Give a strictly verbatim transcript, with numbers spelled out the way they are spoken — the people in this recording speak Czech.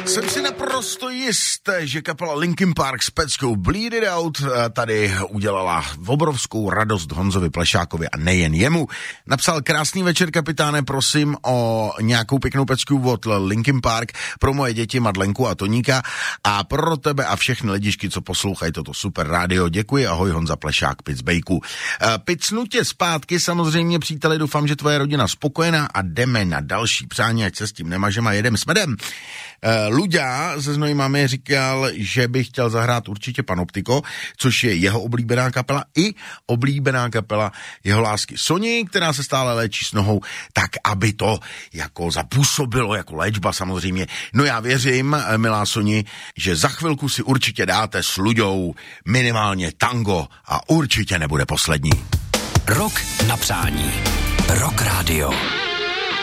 Jsem si naprosto jist, že kapela Linkin Park s peckou Bleed It Out tady udělala obrovskou radost Honzovi Plešákovi a nejen jemu. Napsal: krásný večer, kapitáne, prosím o nějakou pěknou pecku od Linkin Park pro moje děti Madlenku a Toníka a pro tebe a všechny lidičky, co poslouchají toto super rádio. Děkuji, ahoj, Honza Plešák, Picbejku. Picnu tě zpátky, samozřejmě, příteli, doufám, že tvoje rodina spokojená a jdeme na další přání, ať se s tím nemažem a jedem s medem. Luďa ze Znojmami říkal, že by chtěl zahrát určitě Panoptiko, což je jeho oblíbená kapela i oblíbená kapela jeho lásky Soni, která se stále léčí s nohou, tak aby to jako zapůsobilo jako léčba samozřejmě. No já věřím, milá Soni, že za chvilku si určitě dáte s Luďou minimálně tango a určitě nebude poslední. Rok na přání. Rock Radio.